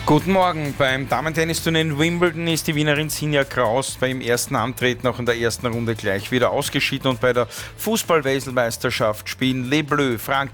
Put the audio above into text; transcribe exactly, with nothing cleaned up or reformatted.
Guten Morgen. Beim Damentennisturnier in Wimbledon ist die Wienerin Sinja Kraus beim ersten Antreten auch in der ersten Runde gleich wieder ausgeschieden und bei der Fußball-Weltmeisterschaft spielen Les Bleus Frankreich